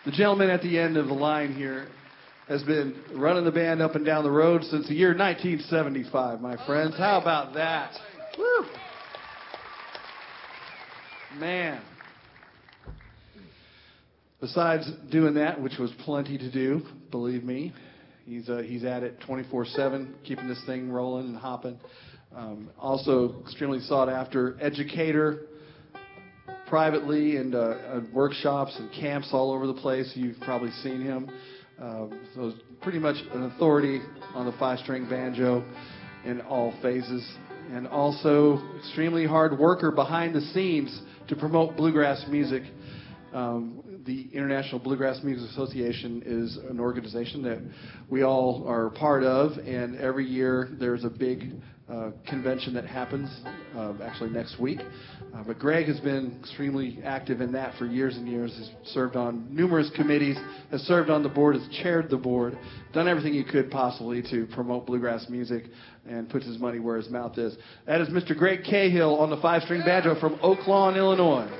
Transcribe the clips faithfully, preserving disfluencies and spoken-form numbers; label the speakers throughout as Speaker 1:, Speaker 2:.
Speaker 1: The gentleman at the end of the line here has been running the band up and down the road since the year nineteen seventy-five, my friends. How about that? Woo! Man. Besides doing that, which was plenty to do, believe me, he's uh, he's at it twenty-four seven, keeping this thing rolling and hopping. Um, also, extremely sought after educator, privately and uh, uh, workshops and camps all over the place. You've probably seen him. Uh, so pretty much an authority on the five-string banjo in all phases. And also extremely hard worker behind the scenes to promote bluegrass music. Um, the International Bluegrass Music Association is an organization that we all are part of, and every year there's a big uh, convention that happens, uh, actually next week. Uh, but Greg has been extremely active in that for years and years. Has served on numerous committees, has served on the board, has chaired the board, done everything he could possibly to promote bluegrass music, and puts his money where his mouth is. That is Mister Greg Cahill on the five-string banjo from Oak Lawn, Illinois.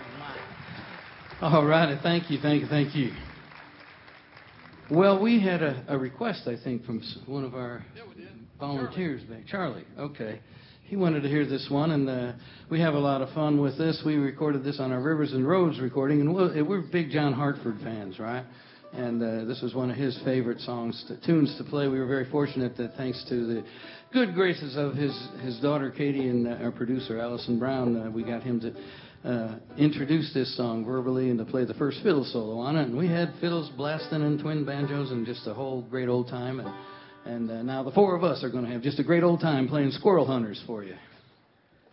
Speaker 2: All righty, thank you, thank you, thank you. Well, we had a, a request, I think, from one of our volunteers back. Charlie, okay. He wanted to hear this one, and uh, we have a lot of fun with this. We recorded this on our Rivers and Roads recording, and we're, we're big John Hartford fans, right? And uh, this was one of his favorite songs, to, tunes to play. We were very fortunate that thanks to the good graces of his, his daughter, Katie, and uh, our producer, Allison Brown, uh, we got him to Uh, introduce this song verbally and to play the first fiddle solo on it. And we had fiddles blasting and twin banjos and just a whole great old time. And, and uh, now the four of us are going to have just a great old time playing Squirrel Hunters for you.